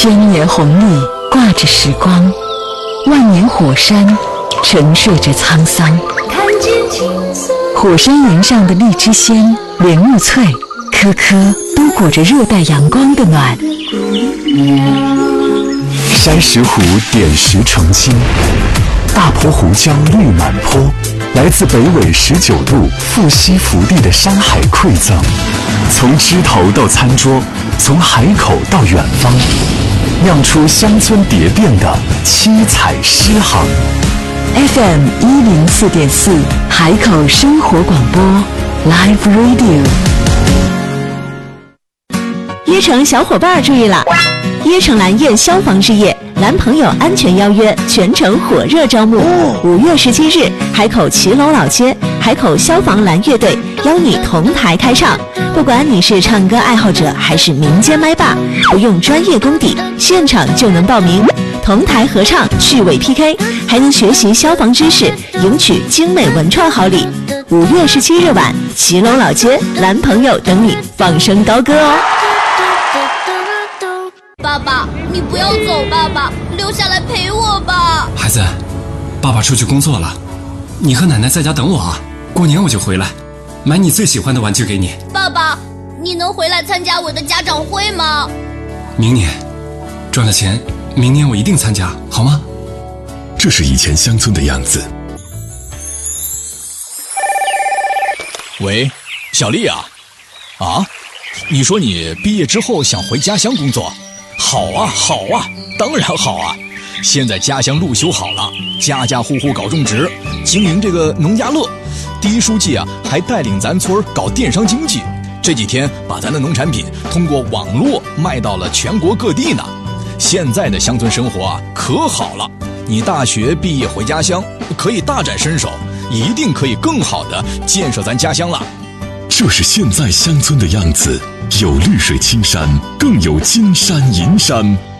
千年红利挂着时光，万年火山沉睡着沧桑。 看见青色火山岩上的荔枝鲜、莲雾脆，颗颗都裹着热带阳光的暖。 山石湖点石成金，大坡湖江绿满坡，来自北纬19度富硒福地的山海馈赠，从枝头到餐桌，从海口到远方，酿出乡村蝶变的七彩诗行。 FM 104.4海口生活广播 Live Radio。 椰城小伙伴注意了，椰城蓝业消防事业蓝朋友安全邀约全城火热招募。5月17日，海口骑楼老街海口消防蓝乐队邀你同台开唱。不管你是唱歌爱好者还是民间麦霸，不用专业功底，现场就能报名。同台合唱、趣味 PK， 还能学习消防知识，赢取精美文创好礼。5月17日晚，骑楼老街蓝朋友等你放声高歌哦。 爸爸，你不要走，爸爸，留下来陪我吧。 孩子，爸爸出去工作了，你和奶奶在家等我啊，过年我就回来，买你最喜欢的玩具给你。 爸爸，你能回来参加我的家长会吗？ 明年赚了钱，明年我一定参加，好吗？ 这是以前乡村的样子。 喂，小丽啊，你说你毕业之后想回家乡工作？好啊，好啊，当然好啊！现在家乡路修好了，家家户户搞种植，经营这个农家乐。第一书记啊，还带领咱村搞电商经济，这几天把咱的农产品通过网络卖到了全国各地呢。现在的乡村生活啊，可好了！你大学毕业回家乡，可以大展身手，一定可以更好的建设咱家乡了。 这是现在乡村的样子，有绿水青山，更有金山银山。